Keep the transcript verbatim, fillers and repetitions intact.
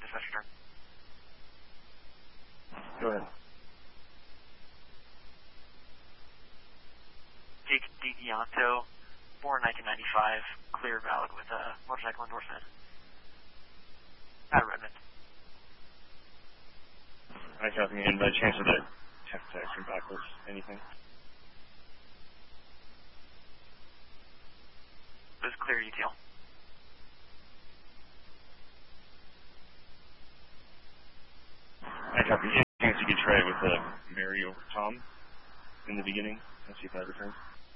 dispatch return. Go ahead. Jake DiGianto, born nineteen ninety-five, clear valid with a motorcycle endorsement. At Redmond. I copy. And by chance of that text text from backwards, anything? It was clear detail. I copy. Any chance you could try with uh, Mary over Tom in the beginning? Let's see if that returns.